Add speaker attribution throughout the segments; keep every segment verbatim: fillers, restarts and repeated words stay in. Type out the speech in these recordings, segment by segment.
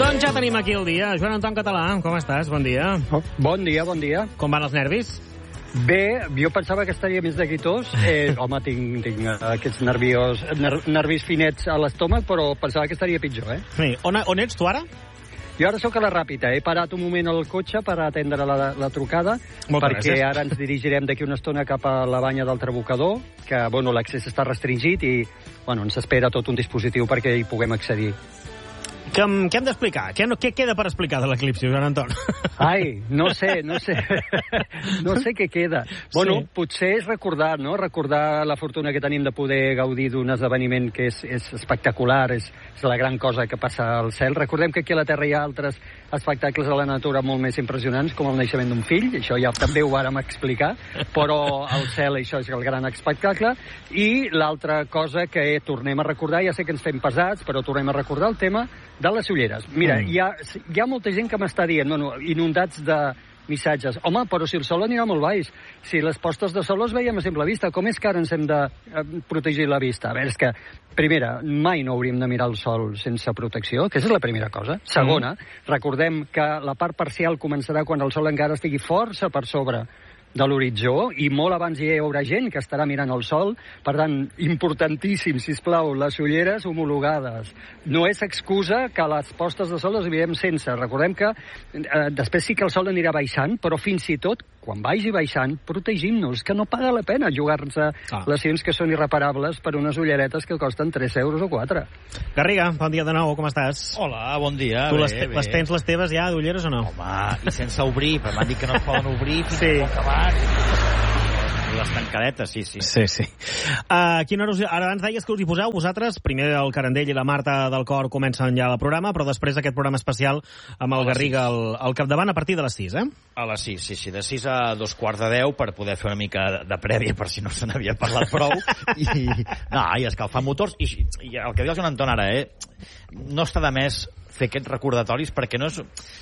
Speaker 1: Doncs ja tenim aquí el dia. Joan Anton Català, com estàs? Bon dia.
Speaker 2: Oh, bon dia, bon dia.
Speaker 1: Com van els nervis?
Speaker 2: Bé, jo pensava que estaria més de guitós. Eh, home, tinc, tinc aquests nervios, ner nervis finets a l'estómac, però pensava que estaria pitjor, eh?
Speaker 1: Sí. On, on ets tu ara?
Speaker 2: Jo ara sóc a la Ràpita. He parat un moment al cotxe per atendre la, la trucada,
Speaker 1: Moltes
Speaker 2: perquè
Speaker 1: gràcies.
Speaker 2: ara ens dirigirem d'aquí una estona cap a la banya del Trabucador, que, bueno, l'accés està restringit i, bueno, ens espera tot un dispositiu perquè hi puguem accedir.
Speaker 1: Què, què hem d'explicar? Què, què queda per explicar de l'eclipsi, Joan Anton?
Speaker 2: Ai, no sé, no sé. No sé què queda. Bueno, sí. Potser és recordar, no? Recordar la fortuna que tenim de poder gaudir d'un esdeveniment que és, és espectacular, és, és la gran cosa que passa al cel. Recordem que aquí a la Terra hi ha altres espectacles a la natura molt més impressionants, com el naixement d'un fill, això ja també ho vàrem explicar, però al cel això és el gran espectacle. I l'altra cosa que tornem a recordar, ja sé que ens fem pesats, però tornem a recordar el tema de les ulleres. Mira, mm. hi, ha, hi ha molta gent que m'està dient, bueno, inundats de missatges. Home, però si el sol anirà molt baix, si les postes de sol les veiem a simple vista, com és que ara ens hem de protegir la vista? A veure, és que, primera, mai no hauríem de mirar el sol sense protecció, que és la primera cosa. Segona, mm. recordem que la part parcial començarà quan el sol encara estigui força per sobre de l'horitzó, i molt abans hi haurà gent que estarà mirant el sol. Per tant, importantíssim, sisplau, les ulleres homologades. No és excusa que les postes de sol les veiem sense. Recordem que eh, després sí que el sol anirà baixant, però fins i tot, quan vagi baixant, protegim-nos, que no paga la pena jugar-nos a ah. lesions que són irreparables per unes ulleretes que costen tres euros o quatre.
Speaker 1: Garriga, bon dia de nou, com estàs?
Speaker 3: Hola, bon dia.
Speaker 1: Tu
Speaker 3: bé,
Speaker 1: les, te
Speaker 3: bé.
Speaker 1: les tens les teves ja d'ulleres o no?
Speaker 3: Home, i sense obrir, però m'han dit que no es poden obrir fins
Speaker 1: sí.
Speaker 3: a acabar. Les tancadetes, sí, sí.
Speaker 1: Sí, sí. Uh, quina hora us... Ara abans deies que us hi poseu vosaltres. Primer el Carandell i la Marta del Cor comencen ja el programa, però després aquest programa especial amb el Garriga al, al capdavant a partir de les sis, eh?
Speaker 3: A les sis, sí, sí. De sis a dos quarts de deu per poder fer una mica de, de prèvia, per si no se n'havia parlat prou. I, no, i escalfar motors. I, I el que diu el Joan Anton ara, eh? No està de més fer aquests recordatoris perquè no és...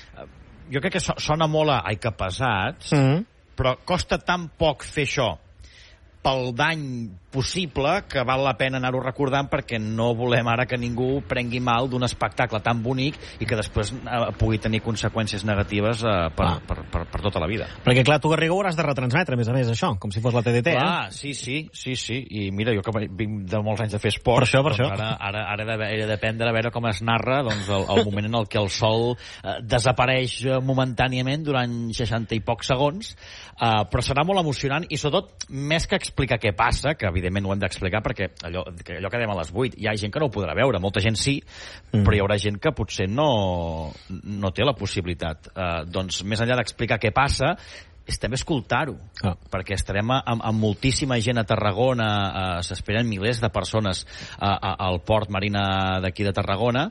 Speaker 3: Jo crec que so, sona molt a... Ai, que pesats... Mm-hmm. Però costa tan poc fer això pel dany possible que val la pena anar-ho recordant, perquè no volem ara que ningú prengui mal d'un espectacle tan bonic i que després eh, pugui tenir conseqüències negatives eh, per, ah. per, per, per tota la vida.
Speaker 1: Perquè, clar, tu, Garriga, ho hauràs de retransmetre, a més a més, això, com si fos la T D T,
Speaker 3: clar,
Speaker 1: eh?
Speaker 3: sí, sí, sí, sí. I mira, jo que vinc de molts anys de fer esport,
Speaker 1: per això, per
Speaker 3: doncs
Speaker 1: això.
Speaker 3: ara, ara, ara he, de, he d'aprendre a veure com es narra doncs, el, el moment en el que el sol eh, desapareix momentàniament durant seixanta i pocs segons, eh, però serà molt emocionant i, sobretot, més que explicar què passa, que evidentment ho hem d'explicar perquè allò que, allò que dèiem a les vuit, hi ha gent que no ho podrà veure, molta gent sí, mm. però hi haurà gent que potser no, no té la possibilitat. Eh, doncs, més enllà d'explicar què passa, és també escoltar-ho, ah. perquè estarem amb, amb moltíssima gent a Tarragona, eh, s'esperen milers de persones eh, al port marina d'aquí de Tarragona,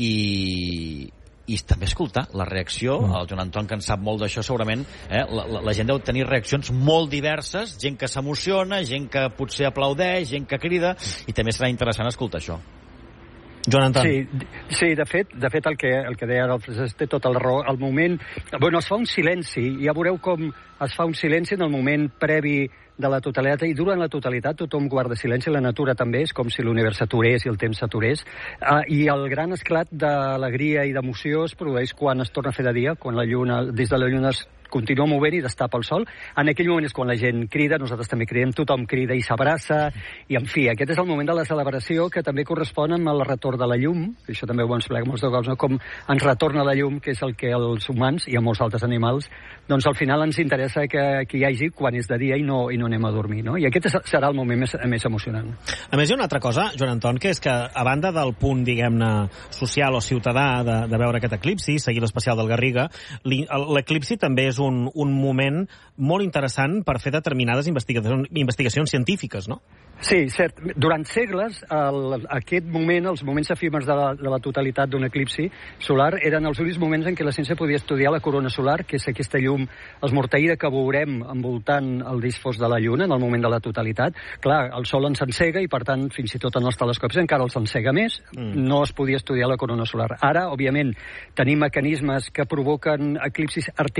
Speaker 3: i... i també escoltar la reacció, mm. el Joan Anton, que en sap molt d'això, segurament, eh, la, la, la gent deu tenir reaccions molt diverses, gent que s'emociona, gent que potser aplaudeix, gent que crida, i també serà interessant escoltar això.
Speaker 1: Joan Anton.
Speaker 2: Sí, sí, de fet, de fet el que, el que deia el Francesc té tota la raó. Al moment... Bueno, es fa un silenci, ja veureu com es fa un silenci en el moment previ de la totalitat, i durant la totalitat tothom guarda silenci, la natura també, és com si l'univers s'aturés i el temps s'aturés, uh, i el gran esclat d'alegria i d'emoció es produeix quan es torna a fer de dia, quan la lluna, des de la lluna es continua movent i destapa el sol. En aquell moment és quan la gent crida, nosaltres també cridem, tothom crida i s'abraça, i en fi, aquest és el moment de la celebració que també correspon amb el retorn de la llum, això també ho hem explicat molts de cops, no? Com ens retorna la llum, que és el que els humans i a molts altres animals, doncs al final ens interessa que, que hi hagi quan és de dia i no, i no anem a dormir, no? I aquest serà el moment més, més emocionant.
Speaker 1: A més, hi ha una altra cosa, Joan Anton, que és que a banda del punt, diguem-ne, social o ciutadà de, de veure aquest eclipsi, seguir l'especial del Garriga, l'eclipsi també és un, un moment molt interessant per fer determinades investigacions, investigacions científiques, no?
Speaker 2: Sí, cert. Durant segles, el, aquest moment, els moments efímers de la, de la totalitat d'un eclipsi solar, eren els únics moments en què la ciència podia estudiar la corona solar, que és aquesta llum esmorteïda que veurem envoltant el disc fos de la Lluna en el moment de la totalitat. Clar, el Sol ens encega i, per tant, fins i tot en els telescopis encara els encega més. Mm. No es podia estudiar la corona solar. Ara, òbviament, tenim mecanismes que provoquen eclipsis artificials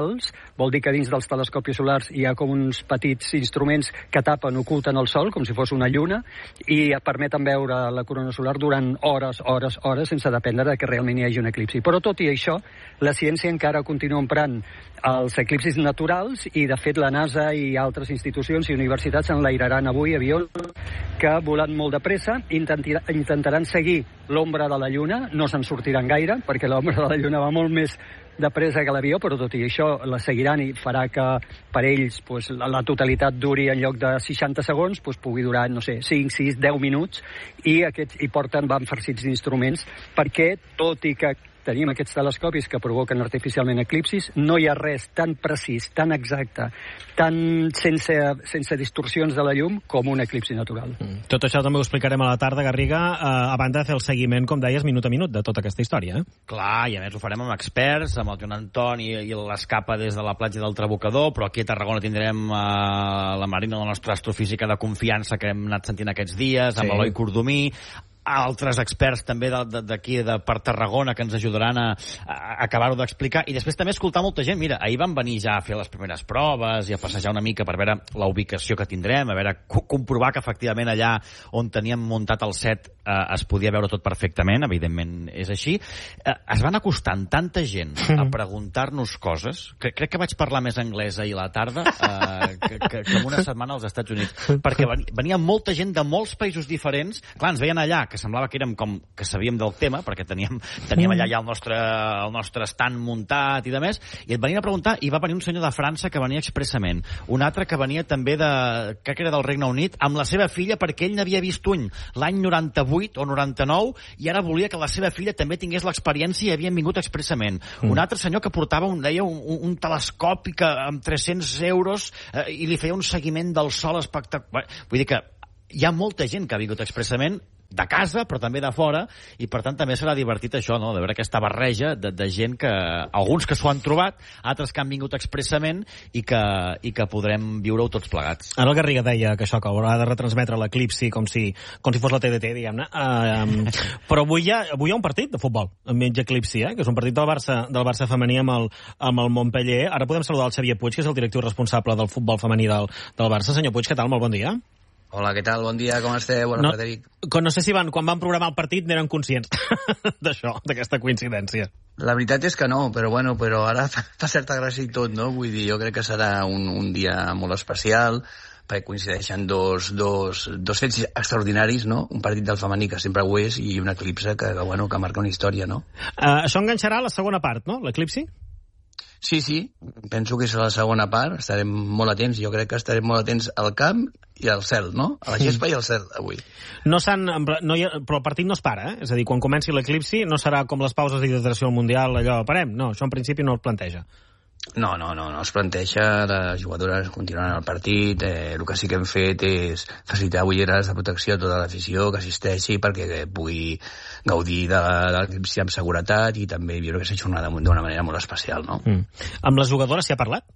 Speaker 2: naturals, vol dir que dins dels telescopis solars hi ha com uns petits instruments que tapen, oculten el Sol, com si fos una lluna, i permeten veure la corona solar durant hores, hores, hores, sense dependre de que realment hi hagi un eclipsi. Però tot i això, la ciència encara continua emprant els eclipsis naturals i, de fet, la NASA i altres institucions i universitats enlairaran avui avions que, volant molt de pressa, intentaran seguir l'ombra de la Lluna. No se'n sortiran gaire, perquè l'ombra de la Lluna va molt més de pressa que l'avió, però tot i això la seguiran i farà que per ells pues, la, la totalitat duri en lloc de seixanta segons, pues, pugui durar, no sé, cinc, sis, deu minuts, i aquests hi porten, van farcits d'instruments, perquè, tot i que tenim aquests telescopis que provoquen artificialment eclipsis, no hi ha res tan precís, tan exacte, tan sense, sense distorsions de la llum com un eclipsi natural.
Speaker 1: Mm. Tot això també ho explicarem a la tarda, Garriga, eh, a banda de fer el seguiment, com deies, minut a minut de tota aquesta història. Eh?
Speaker 3: Clar, i a més ho farem amb experts, amb el Joan Anton i, i l'escapa des de la platja del Trabucador, però aquí a Tarragona tindrem eh, la Marina, la nostra astrofísica de confiança que hem anat sentint aquests dies, amb sí. Eloi Cordomí, altres experts també d'aquí, de, de, per Tarragona, que ens ajudaran a, a acabar-ho d'explicar. I després també escoltar molta gent. Mira, ahir van venir ja a fer les primeres proves i a passejar una mica per veure la ubicació que tindrem, a veure, comprovar que efectivament allà on teníem muntat el set eh, es podia veure tot perfectament, evidentment és així. Eh, es van acostant tanta gent a preguntar-nos coses, que crec que vaig parlar més anglès ahir a la tarda eh, que, que, que en una setmana als Estats Units, perquè venia molta gent de molts països diferents. Clar, ens veien allà, que semblava que érem com que sabíem del tema, perquè teníem, teníem allà ja el nostre, el nostre stand muntat i de més, i et venien a preguntar, i va venir un senyor de França que venia expressament, un altre que venia també de, crec que era del Regne Unit, amb la seva filla, perquè ell n'havia vist un l'any noranta-vuit o noranta-nou, i ara volia que la seva filla també tingués l'experiència i havien vingut expressament. Mm. Un altre senyor que portava un, deia, un, un telescopi que amb tres-cents euros eh, i li feia un seguiment del sol espectacular. Vull dir que hi ha molta gent que ha vingut expressament de casa, però també de fora, i per tant també serà divertit això, no?, de veure aquesta barreja de, de gent que, alguns que s'ho han trobat, altres que han vingut expressament i que, i que podrem viure-ho tots plegats.
Speaker 1: Ara el Garriga deia que això, que haurà de retransmetre l'eclipsi com si, com si fos la T D T, diguem-ne, uh, però avui hi, ha, avui hi ha un partit de futbol amb menys eclipsi, eh? Que és un partit del Barça, del Barça femení amb el, amb el Montpellier. Ara podem saludar el Xavier Puig, que és el directiu responsable del futbol femení del, del Barça. Senyor Puig, què tal? Molt bon dia.
Speaker 4: Hola, què tal? Bon dia, com esteu? Bona,
Speaker 1: no,
Speaker 4: Frederic.
Speaker 1: No sé si van, quan van programar el partit n'eren conscients d'això, d'aquesta coincidència.
Speaker 4: La veritat és que no, però bueno, però ara fa, fa certa gràcia i tot, no? Vull dir, jo crec que serà un, un dia molt especial, perquè coincideixen dos, dos, dos fets extraordinaris, no? Un partit del femení, que sempre ho és, i un eclipse que, que, bueno, que marca una història, no?
Speaker 1: Uh, això enganxarà la segona part, no? L'eclipsi?
Speaker 4: Sí, sí, penso que és la segona part, estarem molt atents, jo crec que estarem molt atents al camp i al cel, no? A la gespa i al cel, avui.
Speaker 1: No s'han, no hi ha, però el partit no es para, eh? És a dir, quan comenci l'eclipsi no serà com les pauses d'hidratació al Mundial, allò, parem, no, això en principi no es planteja.
Speaker 4: No, no, no, no es planteja, les jugadores continuaran el partit, eh, el que sí que hem fet és facilitar ulleres de protecció a tota l'afició que assisteixi perquè pugui gaudir de, de l'eclipsi amb seguretat i també viure aquesta jornada d'una manera molt especial, no?
Speaker 1: Mm. Amb les jugadores s'hi ha parlat?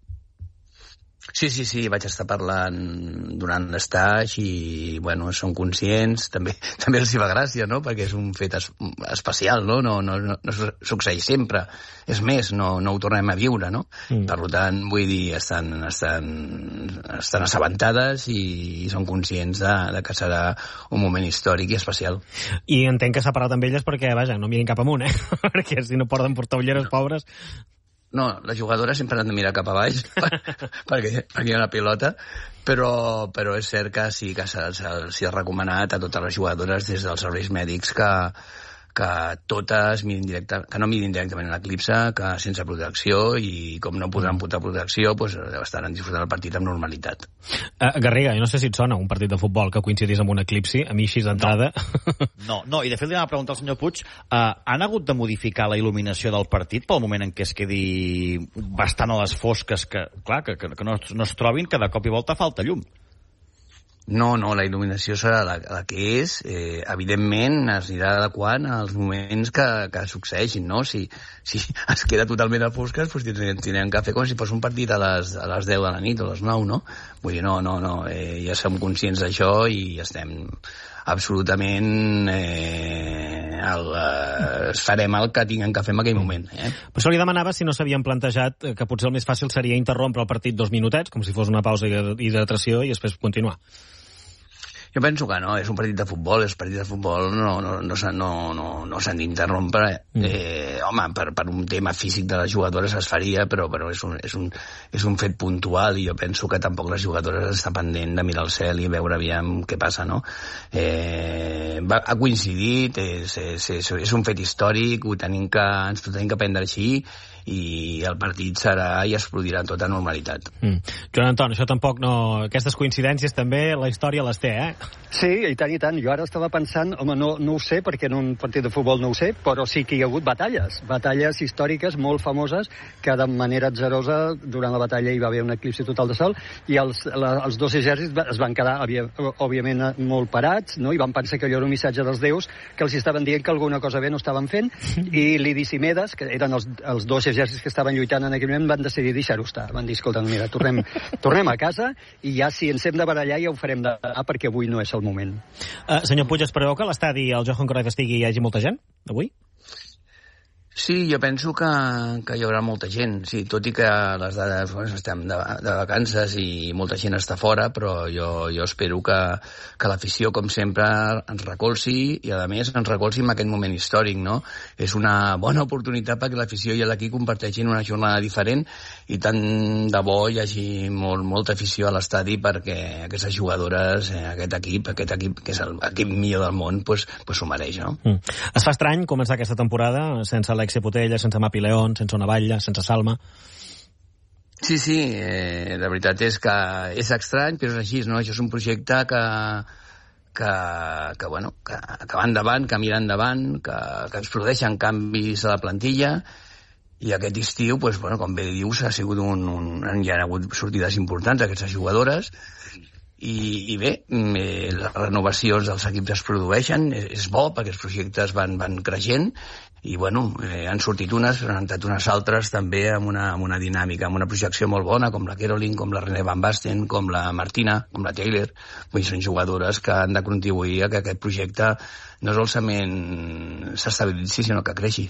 Speaker 4: Sí, sí, sí, vaig estar parlant durant l'estatge i, bueno, són conscients, també també els hi fa gràcia, no?, perquè és un fet es, especial, no? No, no, no, no succeeix sempre. És més, no, no ho tornem a viure, no? Mm. Per tant, vull dir, estan, estan, estan assabentades i, i són conscients de, de que serà un moment històric i especial.
Speaker 1: I entenc que s'ha parlat amb elles perquè, vaja, no mirin cap amunt, eh? Perquè si no porten portar ulleres, pobres...
Speaker 4: No, les jugadores sempre han de mirar cap a baix perquè, perquè hi ha una pilota, però, però és cert que sí que s'ha recomanat a totes les jugadores des dels serveis mèdics que, que totes mirin directa, que no mirin directament l'eclipse, que sense protecció, i com no podran portar protecció, doncs estaran disfrutant el partit amb normalitat.
Speaker 1: Uh, Garriga, jo no sé si et sona un partit de futbol que coincidís amb un eclipsi, a mi així d'entrada...
Speaker 3: No, no, no, i de fet li anava a preguntar al senyor Puig, uh, han hagut de modificar la il·luminació del partit pel moment en què es quedi bastant a les fosques, que, clar, que, que no, no es trobin que de cop i volta falta llum?
Speaker 4: No, no, la il·luminació serà la, la que és. Eh, evidentment, es anirà adequant als moments que, que succeeixin, no? Si, si es queda totalment a fosques, doncs tindrem, tindrem que fer com si fos un partit a les, a les deu de la nit o a les nou, no? Vull dir, no, no, no, eh, ja som conscients d'això i estem absolutament eh, el, eh, farem el que tinguem que fer en aquell moment. Eh?
Speaker 1: Per això li demanava si no s'havien plantejat que potser el més fàcil seria interrompre el partit dos minutets, com si fos una pausa d'hidratació i després continuar.
Speaker 4: Jo penso que no, és un partit de futbol, els partits de futbol no, no, no, no, no, no s'han d'interrompre. Mm. Eh, home, per, per un tema físic de les jugadores es faria, però, però és, un, és, un, és un fet puntual i jo penso que tampoc les jugadores estan pendent de mirar al cel i veure aviam què passa, no? Eh, va, ha coincidit, és, és, és, és un fet històric, ho tenim que, ens ho tenim que prendre així i el partit serà i es produirà en tota normalitat.
Speaker 1: Mm. Joan Anton, això tampoc no... Aquestes coincidències també la història les té, eh?
Speaker 2: Sí, i tant, i tant. Jo ara estava pensant, home, no, no ho sé, perquè en un partit de futbol no ho sé, però sí que hi ha hagut batalles, batalles històriques molt famoses, que de manera atzerosa, durant la batalla hi va haver un eclipsi total de sol, i els, la, els dos exèrcits es van quedar, òbviament, molt parats, no? I van pensar que allò era un missatge dels déus, que els estaven dient que alguna cosa bé no estaven fent, i Lidis i Medes, que eren els, els dos exèrcits que estaven lluitant en aquell moment, van decidir deixar-ho estar. Van dir, escolta, mira, tornem, tornem a casa i ja si ens hem de barallar ja ho farem de demà perquè avui no és el moment.
Speaker 1: Uh, senyor Puig, es preveu que a l'estadi el Johan Cruyff estigui i hi hagi molta gent avui?
Speaker 4: Sí, jo penso que, que hi haurà molta gent, sí, tot i que les dades bueno, estem de, de vacances i molta gent està fora, però jo, jo espero que, que l'afició, com sempre, ens recolzi i, a més, ens recolzi en aquest moment històric, no? És una bona oportunitat perquè l'afició i l'equip comparteixin una jornada diferent i tant de bo hi hagi molt, molta afició a l'estadi perquè aquestes jugadores, eh, aquest equip, aquest equip que és l'equip millor del món, pues, pues s'ho mereix, no?
Speaker 1: Mm. Es fa estrany començar aquesta temporada sense l'Alexia Putella, sense Mapi León, sense una Batlle, sense Salma.
Speaker 4: Sí, sí, eh, la veritat és que és estrany, però és així, no? Això és un projecte que, que, que, bueno, que, que va endavant, que mira endavant, que, que ens produeixen canvis a la plantilla, i aquest estiu, pues, bueno, com bé dius, ha sigut un, un, hi ha hagut sortides importants d'aquestes jugadores, i, i bé, eh, les renovacions dels equips es produeixen, és, és bo perquè els projectes van, van creixent, i bueno, eh, han sortit unes, han entrat unes altres també amb una, amb una dinàmica, amb una projecció molt bona, com la Caroline, com la René Van Basten, com la Martina, com la Taylor. Vull dir, són jugadores que han de contribuir a que aquest projecte no solament s'estabilitzi, sinó que creixi.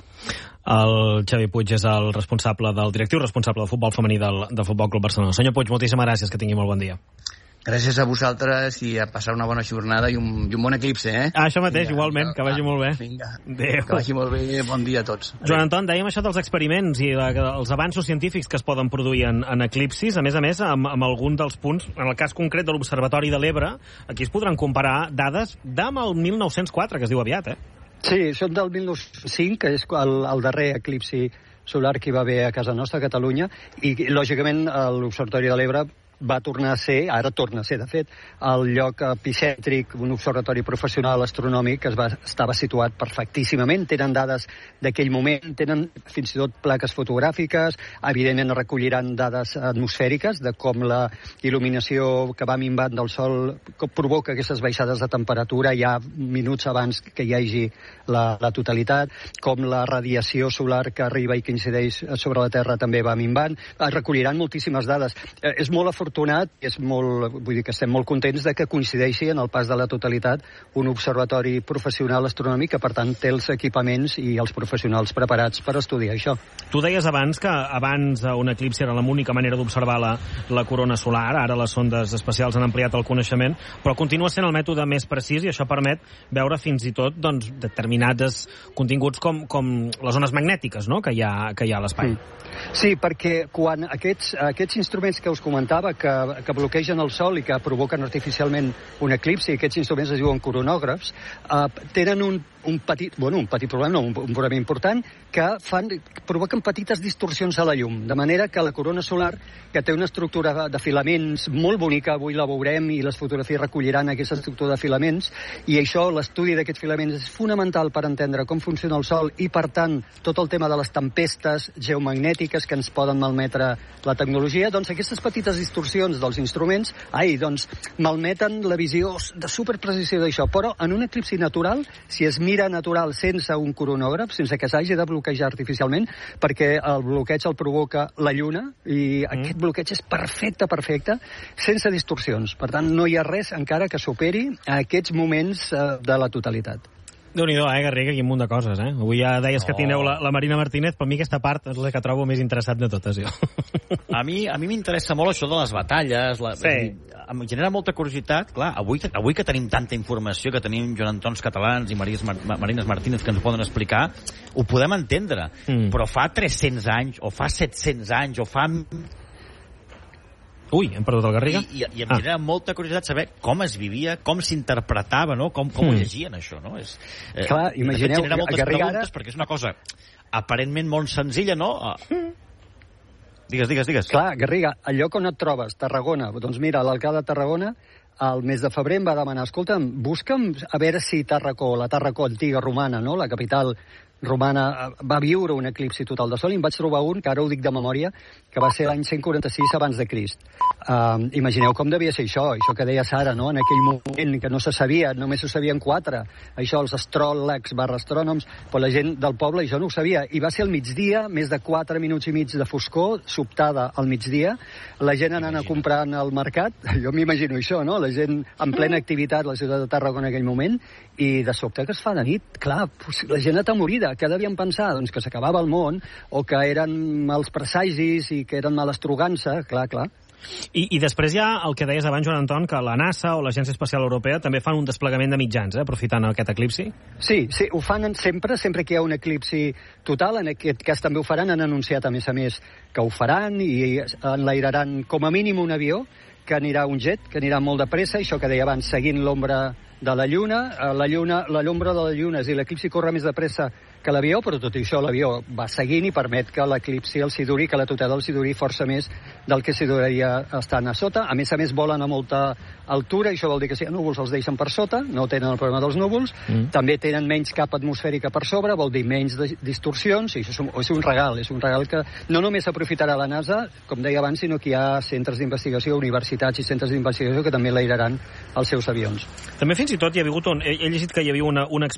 Speaker 1: El Xavi Puig és el responsable del directiu responsable del futbol femení del, del Futbol Club Barcelona. Senyor Puig, moltíssimes gràcies, que tingui molt bon dia.
Speaker 4: Gràcies a vosaltres i a passar una bona jornada i un, i un bon eclipse, eh?
Speaker 1: Ah, això mateix, vinga, igualment, que vagi molt bé.
Speaker 4: Vinga,
Speaker 1: Adéu.
Speaker 4: Que vagi molt bé, bon dia a tots.
Speaker 1: Joan Anton, dèiem això dels experiments i la, els avanços científics que es poden produir en, en eclipsis, a més a més, amb, amb algun dels punts, en el cas concret de l'Observatori de l'Ebre, aquí es podran comparar dades d'am el mil nou-cents quatre, que es diu aviat, eh?
Speaker 2: Sí, són del mil nou-cents cinc, que és el, el darrer eclipsi solar que hi va haver a casa nostra, a Catalunya, i, lògicament, l'Observatori de l'Ebre va tornar a ser, ara torna a ser, de fet, el lloc epicèntric, un observatori professional astronòmic que es va, estava situat perfectíssimament. Tenen dades d'aquell moment, tenen fins i tot plaques fotogràfiques, evidentment recolliran dades atmosfèriques de com la il·luminació que va minvant del Sol provoca aquestes baixades de temperatura ja minuts abans que hi hagi la, la totalitat, com la radiació solar que arriba i que incideix sobre la Terra també va minvant. Recolliran moltíssimes dades. Eh, és molt afortunat afortunat, és molt, vull dir que estem molt contents de que coincideixi en el pas de la totalitat un observatori professional astronòmic que, per tant, té els equipaments i els professionals preparats per estudiar això.
Speaker 1: Tu deies abans que abans un eclipsi era l'única manera d'observar la, la corona solar, ara les sondes espacials han ampliat el coneixement, però continua sent el mètode més precís i això permet veure fins i tot doncs, determinats continguts com, com les ones magnètiques, no?, que hi ha, que hi ha a l'espai.
Speaker 2: Mm. Sí, perquè quan aquests, aquests instruments que us comentava que, que bloquegen el Sol i que provoquen artificialment un eclipsi, aquests instruments es diuen coronògrafs, eh, tenen un, un petit, bueno, un petit problema, no, un, un problema important, que fan, provoquen petites distorsions a la llum, de manera que la corona solar, que té una estructura de filaments molt bonica, avui la veurem i les fotografies recolliran aquesta estructura de filaments, i això, l'estudi d'aquests filaments és fonamental per entendre com funciona el Sol i, per tant, tot el tema de les tempestes geomagnètiques que ens poden malmetre la tecnologia. Doncs aquestes petites distorsions dels instruments, ai, doncs, malmeten la visió de superprecisió d'això. Però en un eclipsi natural, si es mira natural sense un coronògraf, sense que s'hagi de bloquejar artificialment, perquè el bloqueig el provoca la Lluna, i mm. aquest bloqueig és perfecte, perfecte, sense distorsions. Per tant, no hi ha res encara que superi aquests moments eh, de la totalitat.
Speaker 1: Déu-n'hi-do, eh, Garriga, quin munt de coses, eh? Avui ja deies que tineu la, la Marina Martínez, però a mi aquesta part és la que trobo més interessat de totes, jo.
Speaker 3: A mi a mi m'interessa molt això de les batalles, la,
Speaker 1: sí.
Speaker 3: dir, em genera molta curiositat, clar, avui, avui que tenim tanta informació, que tenim Joan Antons catalans i Marines, Marines Martínez que ens poden explicar, ho podem entendre, mm. però fa tres-cents anys, o fa set-cents anys, o fa...
Speaker 1: Ui, hem perdut el Garriga?
Speaker 3: I, i, i em genera ah. molta curiositat saber com es vivia, com s'interpretava, no? com, com mm. ho llegien, això. No? És,
Speaker 2: eh, Clar, imagineu...
Speaker 3: Genera moltes
Speaker 2: Garriga
Speaker 3: preguntes,
Speaker 2: ara...
Speaker 3: perquè és una cosa aparentment molt senzilla, no? Mm. Digues, digues, digues.
Speaker 2: Clar, Garriga, el lloc on et trobes, Tarragona, doncs mira, l'alcalde de Tarragona, al mes de febrer em va demanar, escolta'm, busca'm a veure si Tàrraco, la Tàrraco antiga romana, no?, la capital romana, va viure un eclipsi total de sol, i em vaig trobar un, que ara ho dic de memòria, que va ser l'any cent quaranta-sis abans de Crist. Uh, imagineu com devia ser això, això que deia Sara, no?, en aquell moment que no se sabia, només ho sabien quatre, això, els astròlegs barra astrònoms, però la gent del poble això no ho sabia, i va ser al migdia, més de quatre minuts i mig de foscor, sobtada al migdia, la gent anant a comprar al mercat, jo m'imagino això, no?, la gent en plena activitat a la ciutat de Tarragona en aquell moment, i de sobte que es fa de nit, clar, la gent atemorida, què devien pensar? Doncs que s'acabava el món, o que eren mals presagis i que eren malastrugança, clar, clar.
Speaker 1: I, I després hi ha el que deies abans, Joan Anton, que la NASA o l'Agència Espacial Europea també fan un desplegament de mitjans, eh, aprofitant aquest eclipsi.
Speaker 2: Sí, sí, ho fan sempre, sempre que hi ha un eclipsi total, en aquest cas també ho faran, han anunciat a més a més que ho faran i enlairaran com a mínim un avió, que anirà un jet, que anirà molt de pressa, això que deia abans, seguint l'ombra de la Lluna, la Lluna, la l'ombra de la Lluna, és a dir, l'eclipsi corre més de pressa que l'avió, però tot i això l'avió va seguint i permet que l'eclipsi el s'hi duri, que la tutela el s'hi duri força més del que s'hi duraria estant a sota. A més a més, volen a molta altura, i això vol dir que si hi ha núvols els deixen per sota, no tenen el problema dels núvols, mm. també tenen menys capa atmosfèrica per sobre, vol dir menys distorsions, i això és un, és un regal, és un regal que no només s'aprofitarà la NASA, com deia abans, sinó que hi ha centres d'investigació, universitats i centres d'investigació que també l'airaran els seus avions.
Speaker 1: També fins i tot hi ha hagut un... He, he llegit que hi havia una, una,